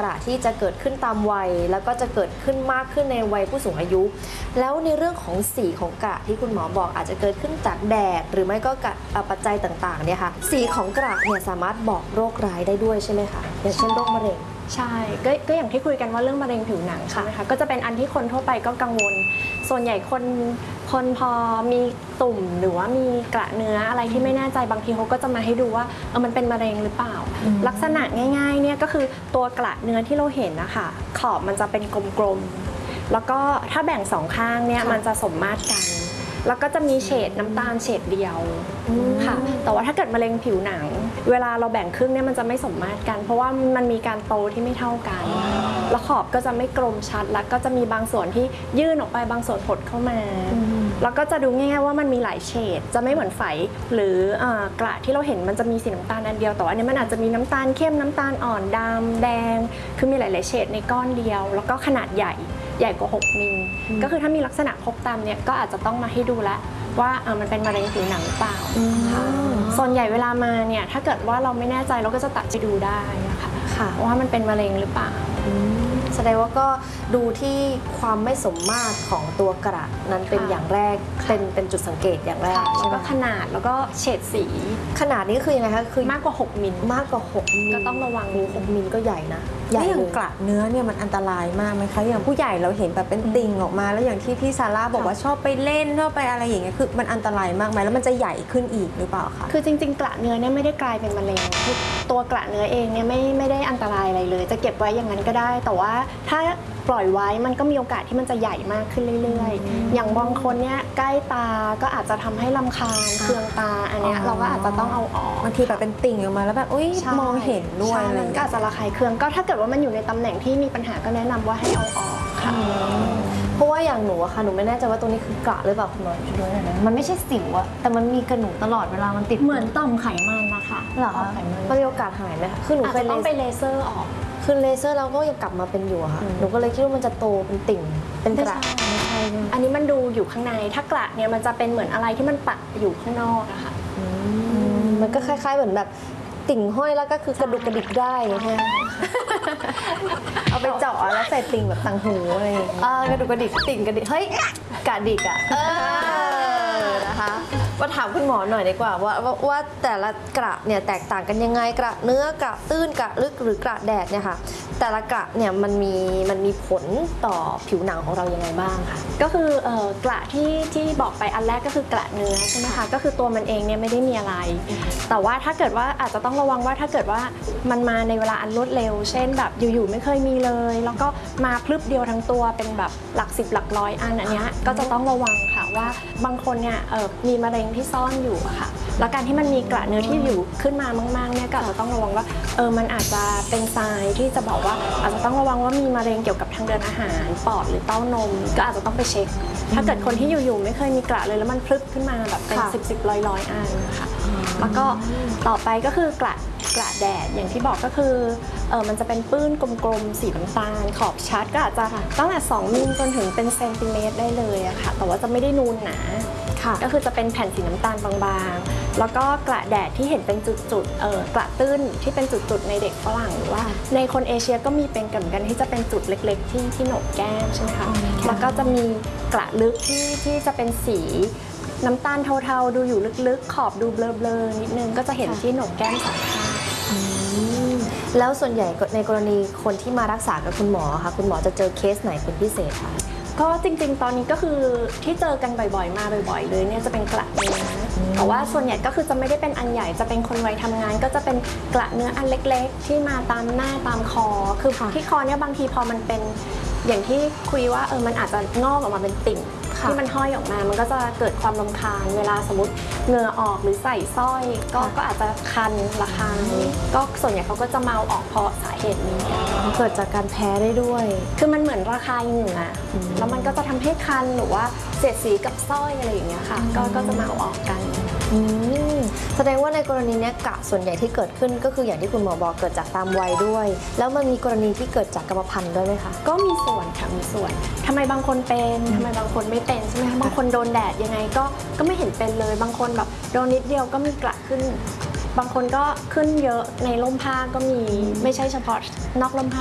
ระที่จะเกิดขึ้นตามวัยแล้วก็จะเกิดขึ้นมากขึ้นในวัยผู้สูงอายุแล้วในเรื่องของสีของกระที่คุณหมอบอกอาจจะเกิดขึ้นจากแดดหรือไม่ก็ปัจจัยต่างๆเนี่ยค่ะสีของกระเนี่ยสามารถบอกโรคร้ายได้ด้วยใช่ไหมคะอย่างเช่นโรคมะเร็งใช่ก็อย่างที่คุยกันว่าเรื่องมะเร็งผิวหนังใช่ไหมคะก็จะเป็นอันที่คนทั่วไปก็กังวลส่วนใหญ่คนพอมีตุ่มหรือว่ามีกระเนื้ออะไรที่ไม่แน่ใจบางทีเขาก็จะมาให้ดูว่ามันเป็นมะเร็งหรือเปล่าลักษณะง่ายๆเนี่ยก็คือตัวกระเนื้อที่เราเห็นนะคะขอบมันจะเป็นกลมๆแล้วก็ถ้าแบ่งสองข้างเนี่ยมันจะสมมาตรกันแล้วก็จะมีเฉดน้ำตาลเฉดเดียวค่ะแต่ว่าถ้าเกิดมะเร็งผิวหนังเวลาเราแบ่งครึ่งเนี่ยมันจะไม่สมมาตรกันเพราะว่ามันมีการโตที่ไม่เท่ากันแล้วขอบก็จะไม่กลมชัดแล้วก็จะมีบางส่วนที่ยื่นออกไปบางส่วนหดเข้ามาแล้วก็จะดูง่ายๆว่ามันมีหลายเฉดจะไม่เหมือนไฝหรือกระที่เราเห็นมันจะมีสีน้ำตาลอันเดียวแต่ว่าอันนี้มันอาจจะมีน้ำตาลเข้มน้ำตาลอ่อนดำแดงคือมีหลายๆเฉดในก้อนเดียวแล้วก็ขนาดใหญ่กว่า6 มิลก็คือถ้ามีลักษณะพบตามเนี่ยก็อาจจะต้องมาให้ดูแล้วว่ามันเป็นมะเร็งผิวหนังหรือเปล่าส่วนใหญ่เวลามาเนี่ยถ้าเกิดว่าเราไม่แน่ใจเราก็จะตัดไปดูได้นะคะว่ามันเป็นมะเร็งหรือเปล่าแสดงว่าก็ดูที่ความไม่สมมาตรของตัวกระนั้นเป็นอย่างแรกเป็นจุดสังเกตอย่างแรกแล้วก็ขนาดแล้วก็เฉดสีขนาดนี้คือยังไงคะคือมากกว่า6 มิลมากกว่า6 มิลก็ต้องระวัง 6 มิลก็ใหญ่นะแล้วอย่างกระเนื้อเนี่ยมันอันตรายมากไหมคะอย่างผู้ใหญ่เราเห็นแบบเป็นติ่งออกมาแล้วอย่างที่พี่ซาร่าบอกว่าชอบไปเล่นชอบไปอะไรอย่างเงี้ยคือมันอันตรายมากไหมแล้วมันจะใหญ่ขึ้นอีกหรือเปล่าคะคือจริงๆกระเนื้อเนี่ยไม่ได้กลายเป็นมะเร็งตัวกระเนื้อเองเนี่ยไม่ได้อันตรายอะไรเลยจะเก็บไว้อย่างนั้นก็ได้แต่ว่าถ้าปล่อยไว้มันก็มีโอกาสที่มันจะใหญ่มากขึ้นเรื่อยๆอย่างบางคนเนี่ยใกล้ตาก็อาจจะทำให้รำคาญเคืองตาอันเนี้ยเราก็อาจจะต้องเอาออกบางทีแบบเป็นติ่งออกมาแล้วแบบมองเห็นด้วยมันก็อาจจะระคายเคืองก็ถ้าเกิดว่ามันอยู่ในตำแหน่งที่มีปัญหาก็แนะนำว่าให้เอาออกค่ะเพราะว่าอย่างหนูอะค่ะหนูไม่แน่ใจว่าตรงนี้คือกระหรือเปล่าคุณหมอช่วยด้วยนะมันไม่ใช่สิวอะแต่มันมีกระหนูตลอดเวลามันติดเหมือนต่อมไขมันนะคะหรอก็มีโอกาสหายไหมคะคือหนูเคยต้องไปเลเซอร์ออกคือเลเซอร์แล้วก็ยังกลับมาเป็นอยู่ค่ะหนูก็เลยคิดว่ามันจะโตเป็นติ่งเป็นกระไม่ใช่อันนี้มันดูอยู่ข้างในถ้ากระเนี่ยมันจะเป็นเหมือนอะไรที่มันปักอยู่ข้างนอกอะค่ะมันก็คล้ายๆเหมือนแบบติ่งห้อยแล้วก็คือกระดุกกระดิกได้ใช่ไหมเอาไปเจาะแล้วใส่ติ่งแบบต่างหูอะไรกระดุกกระดิกติ่งกระดิกเฮ้ยกระดิกอะนะคะมาถามคุณหมอหน่อยดีกว่าว่าแต่ละกระเนี่ยแตกต่างกันยังไงกระเนื้อกระตื้นกระลึกหรือกระแดดเนี่ยค่ะแต่ละกระเนี่ยมันมีผลต่อผิวหนังของเรายังไงบ้างค่ะก็คือกระที่บอกไปอันแรกก็คือกระเนื้อใช่ไหมคะก็คือตัวมันเองเนี่ยไม่ได้มีอะไรแต่ว่าถ้าเกิดว่าอาจจะต้องระวังว่าถ้าเกิดว่ามันมาในเวลาอันรวดเร็วเช่นแบบอยู่ๆไม่เคยมีเลยแล้วก็มาพลึบเดียวทั้งตัวเป็นแบบหลัก10หลักร้อยอันเนี้ยก็จะต้องระวังค่ะว่าบางคนเนี่ยมีมะเร็งที่ซ่อนอยู่อะค่ะแล้วการที่มันมีกระเนื้อที่อยู่ขึ้นมามากๆเนี่ยก็อาจจะต้องระวังว่ามันอาจจะเป็นทรายที่จะบอกว่าอาจจะต้องระวังว่ามีมะเร็งเกี่ยวกับทางเดินอาหารปอดหรือเต้านมก็อาจจะต้องไปเช็คถ้าเกิดคนที่อยู่ๆไม่เคยมีกระเลยแล้วมันพลึบขึ้นมาแบบเป็น10ร้อยอันค่ะแล้วก็ต่อไปก็คือกระแดดอย่างที่บอกก็คือมันจะเป็นปื้นกลมๆสีน้ำตาลขอบชัดก็อาจจะตั้งแต่2 มิลจนถึงเป็นเซนติเมตรได้เลยอะค่ะแต่ว่าจะไม่ได้นูนหนาก็คือจะเป็นแผ่นสีน้ำตาลบางๆแล้วก็กระแดดที่เห็นเป็นจุดๆกระตื้นที่เป็นจุดๆในเด็กฝรั่งหรือว่าในคนเอเชียก็มีเป็นกันเหมือนกันที่จะเป็นจุดเล็กๆที่โหนกแก้มใช่ไหมคะแล้วก็จะมีกระลึกที่จะเป็นสีน้ำตาลเทาๆดูอยู่ลึกๆขอบดูเบลอๆนิดนึงก็จะเห็นที่โหนกแก้มสองข้างแล้วส่วนใหญ่ในกรณีคนที่มารักษากับคุณหมอค่ะคุณหมอจะเจอเคสไหนเป็นพิเศษคะก็จริงๆตอนนี้ก็คือที่เจอกันบ่อยๆมาบ่อยๆเลยเนี่ยจะเป็นกระเนื้อแต่ว่าส่วนใหญ่ก็คือจะไม่ได้เป็นอันใหญ่จะเป็นคนวัยทำงานก็จะเป็นกระเนื้ออันเล็กๆที่มาตามหน้าตามคอคือที่คอเนี่ยบางทีพอมันเป็นอย่างที่คุยว่ามันอาจจะงอกออกมาเป็นติ่งที่มันห้อยออกมามันก็จะเกิดความรำคาญเวลาสมมติเหงื่อออกหรือใส่สร้อยก็อาจจะคันระคายก็ส่วนใหญ่เขาก็จะเมาออกเพราะสาเหตุนี้เกิดจากการแพ้ได้ด้วยคือมันเหมือนระคายเหงื่อแล้วมันก็จะทำให้คันหรือว่าเสียดสีกับสร้อยอะไรอย่างเงี้ยค่ะก็จะเมาออกกันแสดงว่าในกรณีนี้กระส่วนใหญ่ที่เกิดขึ้นก็คืออย่างที่คุณหมอบอกเกิดจากตามวัยด้วยแล้วมันมีกรณีที่เกิดจากกรรมพันธุ์ด้วยไหมคะก็มีส่วนค่ะมีส่วนทำไมบางคนเป็นทำไมบางคนไม่เป็นใช่ไหมคะบางคนโดนแดดยังไงก็ไม่เห็นเป็นเลยบางคนแบบโดนนิดเดียวก็มีกระขึ้นบางคนก็ขึ้นเยอะในร่มผ้าก็มีไม่ใช่เฉพาะนอกร่มผ้า